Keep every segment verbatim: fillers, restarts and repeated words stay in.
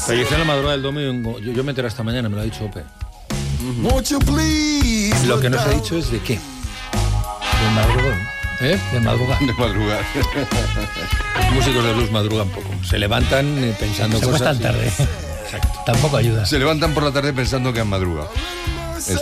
Falleció en la madrugada del domingo. Yo, yo me enteré esta mañana, me lo ha dicho Ope. Uh-huh. Lo que no se ha dicho es de qué. De madrugón. ¿Eh? De madrugar. De madrugar. Los músicos de blues madrugan poco. Se levantan eh, pensando se cosas. Se tarde. Exacto. Tampoco ayuda. Se levantan por la tarde pensando que han madrugado. Eso.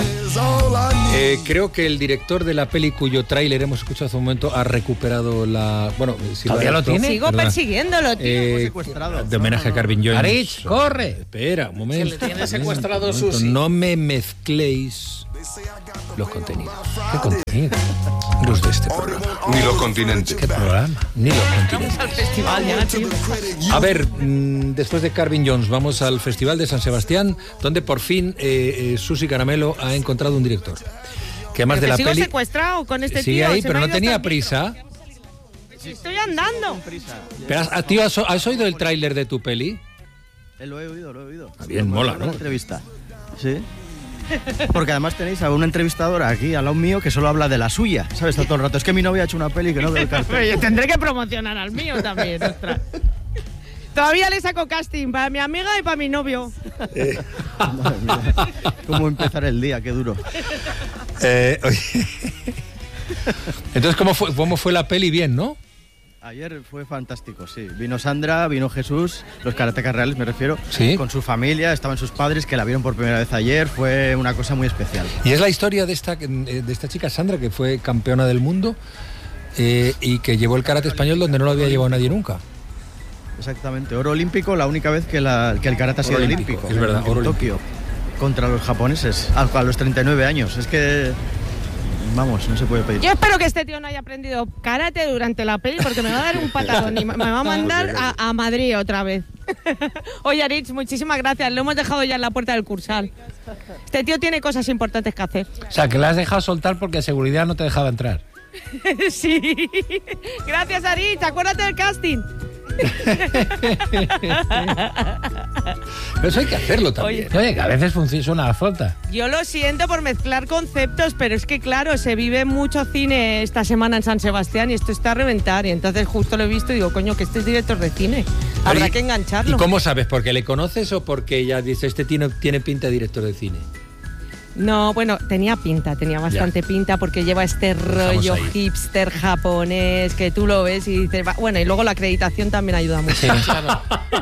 Eh, creo que el director de la peli cuyo tráiler hemos escuchado hace un momento ha recuperado la... Bueno, si ¿todavía lo tiene? Sigo ¿verdad? persiguiéndolo, tío. Eh, secuestrado. De homenaje a Carvin Jones. Arich, corre. Espera, un momento. Se le tiene secuestrado un momento. Susi. No me mezcléis los contenidos. ¿Qué contenido? Los de este programa. Ni los continentes. ¿Qué programa? Ni los continentes. Al festival ya, tío. A ver, mmm, después de Carvin Jones, vamos al Festival de San Sebastián, donde por fin eh, eh, Susi Caramelo ha encontrado un director. Que además de la sigo peli... secuestrado con este sigue tío. ahí, se pero me ha no ido tenía hasta el prisa. Estoy andando. Pero, has, tío, ¿has, ¿has oído el tráiler de tu peli? Eh, lo he oído, lo he oído. Ah, bien, mola, ¿no? Una entrevista. Sí. Porque además tenéis a una entrevistadora aquí al lado mío que solo habla de la suya, ¿sabes? Todo el rato. Es que mi novia ha hecho una peli que no veo el cartel. Yo tendré que promocionar al mío también, ostras. Todavía le saco casting para mi amiga y para mi novio. Eh. Madre mía. ¿Cómo empezar el día? Qué duro. Eh, oye. Entonces, ¿cómo fue, ¿cómo fue la peli? Bien, ¿no? Ayer fue fantástico, sí. Vino Sandra, vino Jesús, los karatecas reales me refiero, ¿sí? Con su familia, estaban sus padres que la vieron por primera vez ayer, fue una cosa muy especial. Y es la historia de esta, de esta chica Sandra, que fue campeona del mundo eh, y que llevó el karate español donde no lo había llevado nadie nunca. Exactamente, oro olímpico, la única vez que, la, que el karate ha sido oro olímpico, olímpico. Es verdad, en, oro en Tokio, contra los japoneses, a, a los treinta y nueve años. Es que... Vamos, no se puede pedir. Yo espero que este tío no haya aprendido karate durante la peli porque me va a dar un patadón y me va a mandar a, a Madrid otra vez. Oye, Arich, muchísimas gracias. Lo hemos dejado ya en la puerta del Cursal. Este tío tiene cosas importantes que hacer. O sea, que la has dejado soltar porque seguridad no te dejaba entrar. Sí. Gracias, Arich. Acuérdate del casting. Pero eso hay que hacerlo también. Oye, Oye que a veces funciona la flota. Yo lo siento por mezclar conceptos, pero es que claro, se vive mucho cine esta semana en San Sebastián y esto está a reventar. Y entonces justo lo he visto y digo, coño, que este es director de cine. Habrá ¿Y, que engancharlo. ¿Y cómo sabes? ¿Porque le conoces o porque ya dice, este tiene, tiene pinta de director de cine? No, bueno, tenía pinta, tenía bastante ya. pinta porque lleva este rollo hipster japonés que tú lo ves y dices, va, bueno, y luego la acreditación también ayuda mucho. Sí, claro.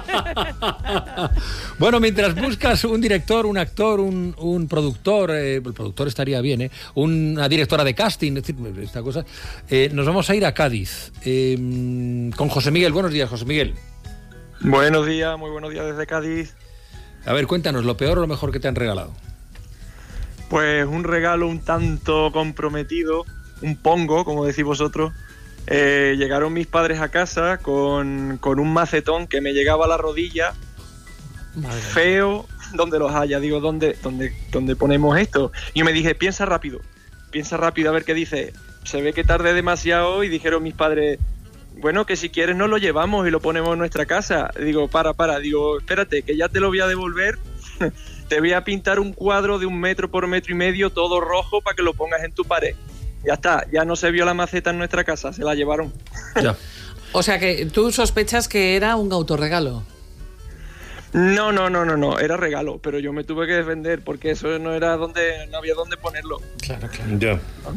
Bueno, mientras buscas un director, un actor, un, un productor, eh, el productor estaría bien, ¿eh? Una directora de casting, es decir, esta cosa, eh, nos vamos a ir a Cádiz eh, con José Miguel. Buenos días, José Miguel. Buenos días, muy buenos días desde Cádiz. A ver, cuéntanos, ¿lo peor o lo mejor que te han regalado? Pues un regalo un tanto comprometido, un pongo, como decís vosotros. Eh, llegaron mis padres a casa con, con un macetón que me llegaba a la rodilla, Madre. feo, donde los haya. Digo, ¿dónde, dónde, ¿dónde ponemos esto? Y me dije, piensa rápido, piensa rápido a ver qué dice. Se ve que tardé demasiado y dijeron mis padres, bueno, que si quieres nos lo llevamos y lo ponemos en nuestra casa. Digo, para, para, digo, espérate, que ya te lo voy a devolver. Te voy a pintar un cuadro de un metro por metro y medio, todo rojo, para que lo pongas en tu pared. Ya está, ya no se vio la maceta en nuestra casa, se la llevaron. Ya. O sea que tú sospechas que era un autorregalo. No, no, no, no, no, era regalo, pero yo me tuve que defender porque eso no era donde, no había dónde ponerlo. Claro, claro. Ya.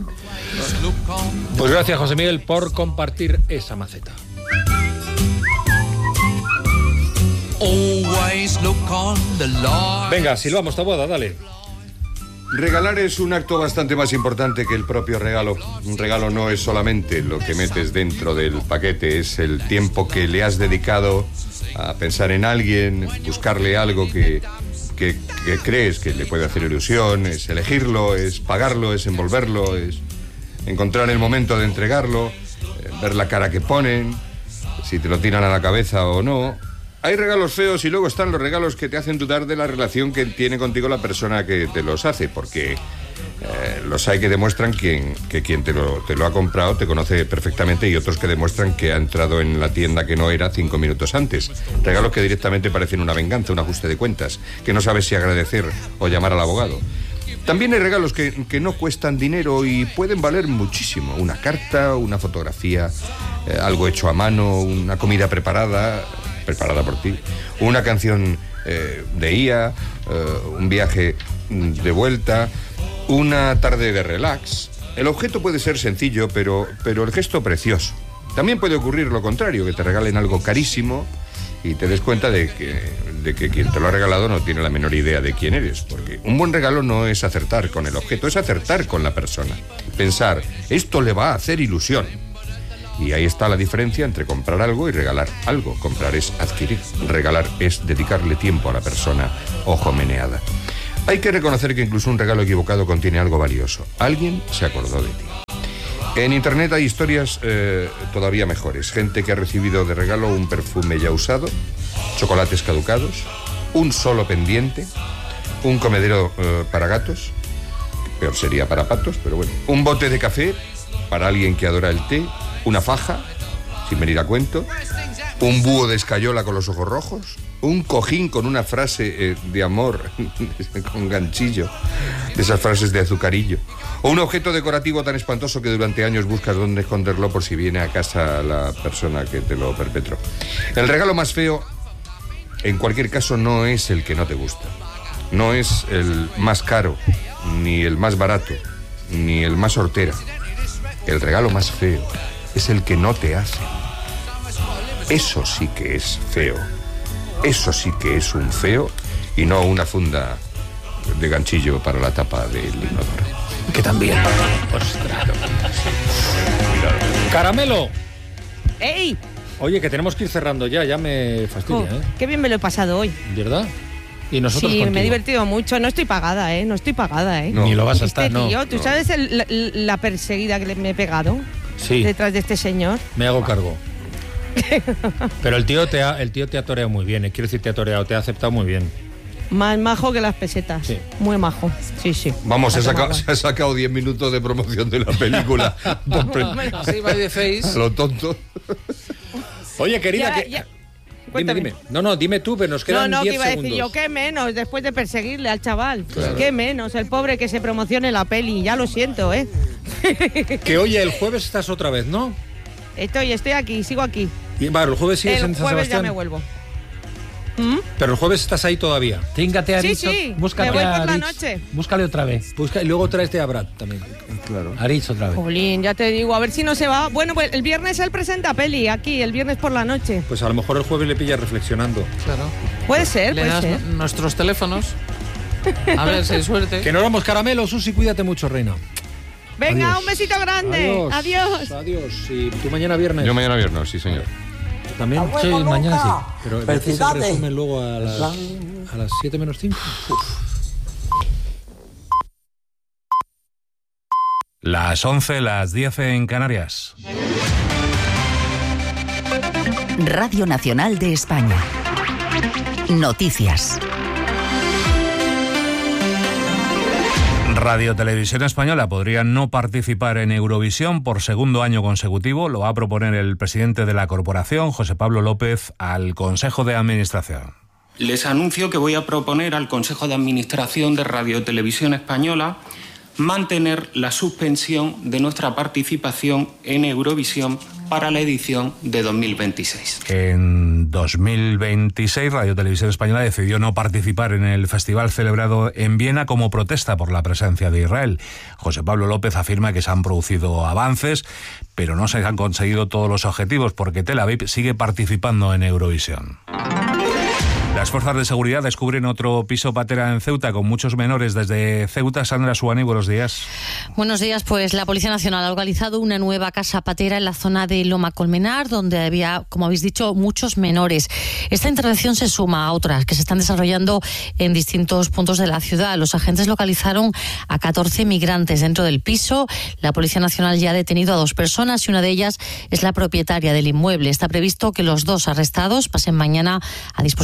Pues gracias, José Miguel, por compartir esa maceta. Venga, silbamos, Taboada, dale. Regalar es un acto bastante más importante que el propio regalo. Un regalo no es solamente lo que metes dentro del paquete, es el tiempo que le has dedicado a pensar en alguien, buscarle algo que, que, que crees que le puede hacer ilusión, es elegirlo, es pagarlo, es envolverlo, es encontrar el momento de entregarlo, ver la cara que ponen, si te lo tiran a la cabeza o no. Hay regalos feos y luego están los regalos que te hacen dudar de la relación que tiene contigo la persona que te los hace, porque eh, los hay que demuestran quien, que quien te lo, te lo ha comprado te conoce perfectamente y otros que demuestran que ha entrado en la tienda que no era cinco minutos antes. Regalos que directamente parecen una venganza, un ajuste de cuentas, que no sabes si agradecer o llamar al abogado. También hay regalos que, que no cuestan dinero y pueden valer muchísimo. Una carta, una fotografía, eh, algo hecho a mano, una comida preparada. preparada por ti, una canción eh, de I A, eh, un viaje de vuelta, una tarde de relax. El objeto puede ser sencillo, pero, pero el gesto precioso. También puede ocurrir lo contrario, que te regalen algo carísimo y te des cuenta de que, de que quien te lo ha regalado no tiene la menor idea de quién eres. Porque un buen regalo no es acertar con el objeto, es acertar con la persona. Pensar, esto le va a hacer ilusión. Y ahí está la diferencia entre comprar algo y regalar algo. Comprar es adquirir, regalar es dedicarle tiempo a la persona ojo meneada. Hay que reconocer que incluso un regalo equivocado contiene algo valioso. Alguien se acordó de ti. En internet hay historias eh, todavía mejores. Gente que ha recibido de regalo un perfume ya usado, chocolates caducados, un solo pendiente, un comedero eh, para gatos, peor sería para patos, pero bueno, un bote de café para alguien que adora el té, una faja, sin venir a cuento, un búho de escayola con los ojos rojos, un cojín con una frase eh, de amor, con ganchillo, de esas frases de azucarillo, o un objeto decorativo tan espantoso que durante años buscas dónde esconderlo por si viene a casa la persona que te lo perpetró. El regalo más feo, en cualquier caso, no es el que no te gusta, no es el más caro, ni el más barato, ni el más hortera. El regalo más feo es el que no te hace. Eso sí que es feo. Eso sí que es un feo y no una funda de ganchillo para la tapa del inodoro. Que también. Ostras. Caramelo. ¡Ey! Oye, que tenemos que ir cerrando ya, ya me fastidia, Oh, ¿eh? qué bien me lo he pasado hoy. ¿Verdad? Y nosotros Sí, contigo. me he divertido mucho. No estoy pagada, ¿eh? No estoy pagada, ¿eh? No. Ni lo vas a Este estar, no. tío, ¿tú no. sabes el- la, la perseguida que le- me he pegado Sí, detrás de este señor? me hago cargo. Pero el tío te ha, el tío te ha toreado muy bien, eh. Quiero decir, te ha toreado, te ha aceptado muy bien. Más majo que las pesetas. Sí. Muy majo. Sí, sí. Vamos, se ha, Ha sacado, tomado. se ha sacado diez minutos de promoción de la película. Por pre- Así by the face. Lo tonto. Oye, querida, Ya, que... ya. Dime, Cuéntame. dime. No, no, dime tú, pero nos No, quedan no, que diez iba a segundos. decir yo, qué menos, después de perseguirle al chaval. Claro. Qué menos, el pobre que se promocione la peli, ya lo siento, ¿eh? Que oye, el jueves estás otra vez, ¿no? Estoy, estoy aquí, sigo aquí. Y, vale, el jueves sigues El en San jueves ya Sebastián. me vuelvo. ¿Mm? Pero el jueves estás ahí todavía. Tíngate a Sí, Aritz, sí, búscate me voy a por la Aritz. noche. Búscale otra vez. Busca, y luego traes a Brad también. Claro. Aritz otra vez. Jolín, ya te digo, a ver si no se va. Bueno, pues el viernes él presenta peli aquí, el viernes por la noche. Pues a lo mejor el jueves le pillas reflexionando. Claro. Puede ser, Le puede das ser. nu- nuestros teléfonos. A ver si hay suerte. Que nos vamos, Caramelo. Susi, cuídate mucho, reina. Venga, Adiós. un besito grande. Adiós. Adiós. Y tú mañana viernes. Yo mañana viernes, sí, señor. también. Sí, mañana sí. Pero el veces el resumen luego a las, a las siete menos cinco. Las once, las diez en Canarias. Radio Nacional de España. Noticias. Radio Televisión Española podría no participar en Eurovisión por segundo año consecutivo. Lo va a proponer el presidente de la corporación, José Pablo López, al Consejo de Administración. Les anuncio que voy a proponer al Consejo de Administración de Radio Televisión Española mantener la suspensión de nuestra participación en Eurovisión para la edición de dos mil veintiséis. En dos mil veintiséis, Radio Televisión Española decidió no participar en el festival celebrado en Viena como protesta por la presencia de Israel. José Pablo López afirma que se han producido avances, pero no se han conseguido todos los objetivos porque Tel Aviv sigue participando en Eurovisión. Las fuerzas de seguridad descubren otro piso patera en Ceuta con muchos menores. Desde Ceuta, Sandra Suani, buenos días. Buenos días, pues la Policía Nacional ha localizado una nueva casa patera en la zona de Loma Colmenar, donde había, como habéis dicho, muchos menores. Esta intervención se suma a otras que se están desarrollando en distintos puntos de la ciudad. Los agentes localizaron a catorce migrantes dentro del piso. La Policía Nacional ya ha detenido a dos personas y una de ellas es la propietaria del inmueble. Está previsto que los dos arrestados pasen mañana a disposición judicial.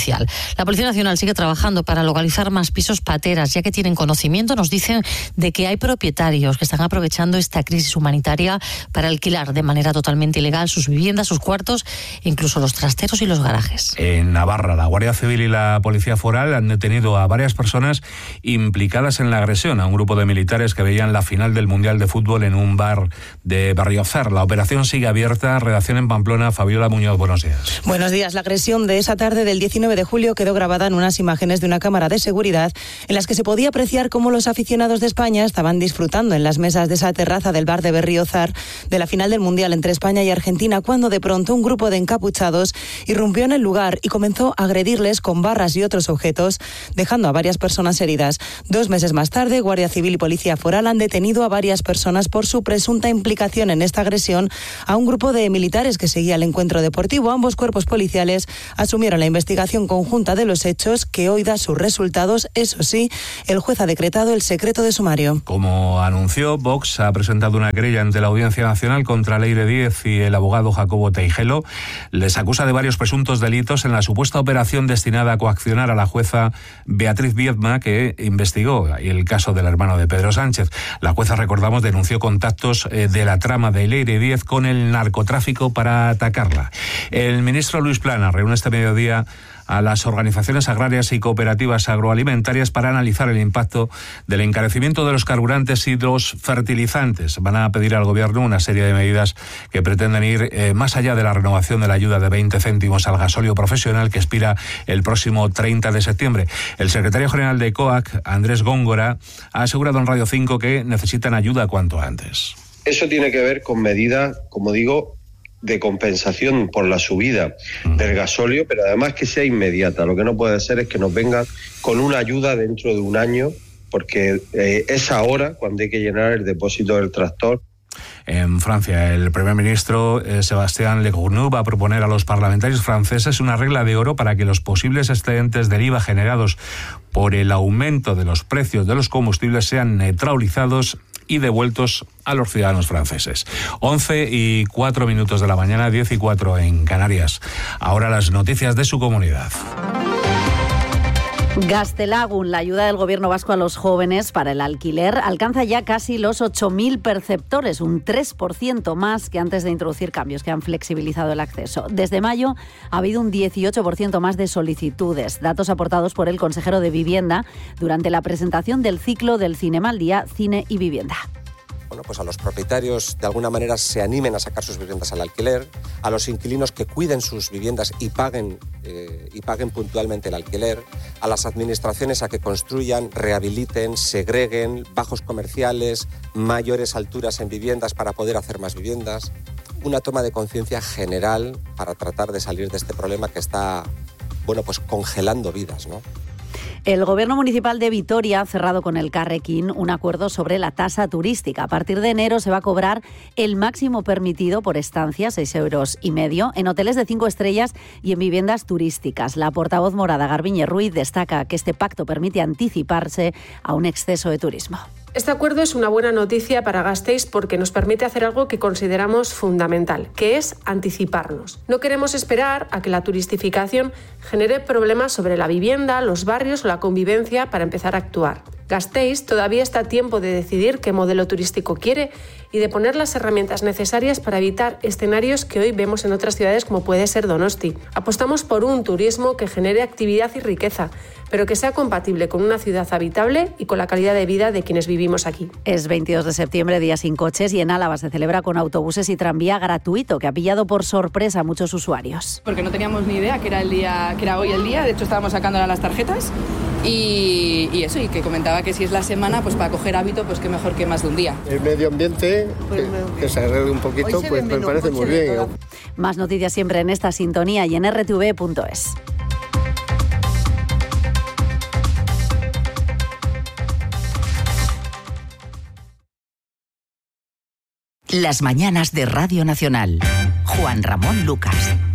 policial. La Policía Nacional sigue trabajando para localizar más pisos pateras, ya que tienen conocimiento, nos dicen, de que hay propietarios que están aprovechando esta crisis humanitaria para alquilar de manera totalmente ilegal sus viviendas, sus cuartos, incluso los trasteros y los garajes. En Navarra, la Guardia Civil y la Policía Foral han detenido a varias personas implicadas en la agresión a un grupo de militares que veían la final del Mundial de Fútbol en un bar de Berriozar. La operación sigue abierta. Redacción en Pamplona, Fabiola Muñoz, buenos días. Buenos días. La agresión de esa tarde del diecinueve de julio quedó grabada en unas imágenes de una cámara de seguridad en las que se podía apreciar cómo los aficionados de España estaban disfrutando en las mesas de esa terraza del bar de Berriozar de la final del Mundial entre España y Argentina, cuando de pronto un grupo de encapuchados irrumpió en el lugar y comenzó a agredirles con barras y otros objetos, dejando a varias personas heridas. Dos meses más tarde, Guardia Civil y Policía Foral han detenido a varias personas por su presunta implicación en esta agresión a un grupo de militares que seguía el encuentro deportivo. Ambos cuerpos policiales asumieron la investigación conjunta de los hechos, que hoy da sus resultados. Eso sí, el juez ha decretado el secreto de sumario. Como anunció, Vox ha presentado una querella ante la Audiencia Nacional contra Leire Díez y el abogado Jacobo Teijelo. Les acusa de varios presuntos delitos en la supuesta operación destinada a coaccionar a la jueza Beatriz Viedma, que investigó el caso del hermano de Pedro Sánchez. La jueza, recordamos, denunció contactos eh, de la trama de Leire Díez con el narcotráfico para atacarla. El ministro Luis Plana reúne este mediodía a las organizaciones agrarias y cooperativas agroalimentarias para analizar el impacto del encarecimiento de los carburantes y los fertilizantes. Van a pedir al Gobierno una serie de medidas que pretenden ir eh, más allá de la renovación de la ayuda de veinte céntimos al gasóleo profesional, que expira el próximo treinta de septiembre. El secretario general de COAC, Andrés Góngora, ha asegurado en Radio cinco que necesitan ayuda cuanto antes. Eso tiene que ver con medidas, como digo, de compensación por la subida del gasóleo, pero además que sea inmediata. Lo que no puede ser es que nos vengan con una ayuda dentro de un año, porque eh, es ahora cuando hay que llenar el depósito del tractor. En Francia, el primer ministro eh, Sébastien Lecornu va a proponer a los parlamentarios franceses una regla de oro para que los posibles excedentes del I V A generados por el aumento de los precios de los combustibles sean neutralizados y devueltos a los ciudadanos franceses. once y cuatro minutos de la mañana, diez y cuatro en Canarias. Ahora las noticias de su comunidad. Gaztelagun, la ayuda del gobierno vasco a los jóvenes para el alquiler, alcanza ya casi los ocho mil perceptores, un tres por ciento más que antes de introducir cambios que han flexibilizado el acceso. Desde mayo ha habido un dieciocho por ciento más de solicitudes, datos aportados por el consejero de Vivienda durante la presentación del ciclo del Cinema al Día, Cine y Vivienda. Bueno, pues a los propietarios de alguna manera se animen a sacar sus viviendas al alquiler, a los inquilinos que cuiden sus viviendas y paguen, eh, y paguen puntualmente el alquiler, a las administraciones a que construyan, rehabiliten, segreguen bajos comerciales, mayores alturas en viviendas para poder hacer más viviendas. Una toma de conciencia general para tratar de salir de este problema que está, bueno, pues congelando vidas, ¿no? El Gobierno Municipal de Vitoria ha cerrado con el Carrequín un acuerdo sobre la tasa turística. A partir de enero se va a cobrar el máximo permitido por estancia, seis euros y medio, en hoteles de cinco estrellas y en viviendas turísticas. La portavoz morada, Garbiñe Ruiz, destaca que este pacto permite anticiparse a un exceso de turismo. Este acuerdo es una buena noticia para Gasteiz porque nos permite hacer algo que consideramos fundamental, que es anticiparnos. No queremos esperar a que la turistificación genere problemas sobre la vivienda, los barrios o la convivencia para empezar a actuar. Gasteiz todavía está a tiempo de decidir qué modelo turístico quiere y de poner las herramientas necesarias para evitar escenarios que hoy vemos en otras ciudades como puede ser Donosti. Apostamos por un turismo que genere actividad y riqueza, pero que sea compatible con una ciudad habitable y con la calidad de vida de quienes vivimos aquí. Es veintidós de septiembre, día sin coches, y en Álava se celebra con autobuses y tranvía gratuito, que ha pillado por sorpresa a muchos usuarios. Porque no teníamos ni idea que era el día, que era hoy el día. De hecho, estábamos sacando las tarjetas y, y eso, y que comentaba que si es la semana, pues para coger hábito, pues qué mejor que más de un día. El medio ambiente, pues, que, que se arregle un poquito, pues me parece muy bien. Más noticias siempre en esta sintonía y en erre te ve punto es. Las mañanas de Radio Nacional. Juan Ramón Lucas.